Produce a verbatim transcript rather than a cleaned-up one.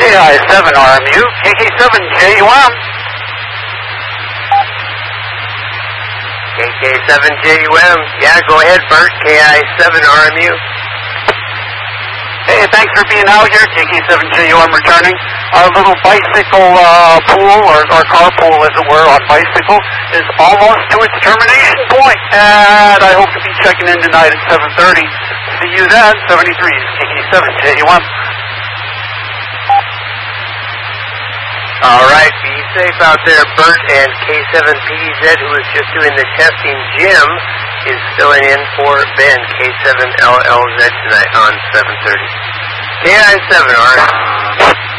I seven R M U, K K seven J U M. K K seven J U M. Yeah, go ahead, Bert. K I seven R M U. Hey, thanks for being out here. K K seven J U M returning. Our little bicycle uh, pool, or, or carpool, as it were, on bicycle is almost to its termination point, and I hope to be checking in tonight at seven thirty. See you then. seventy-three is K K seven J U M. All right, be safe out there, Bert. And K seven P D Z, who was just doing the testing, Jim, is filling in for Ben, K seven L L Z tonight on seven thirty. K I seven, all right.